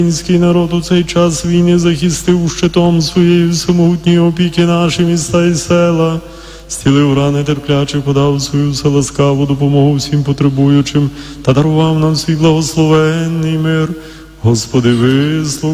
Український народ у цей час війни захистив щитом своєї всемогутньої опіки наші міста і села, зцілив рани терплячих, подав свою вселаскаву допомогу всім потребуючим та дарував нам свій благословенний мир. Господи, вислухай.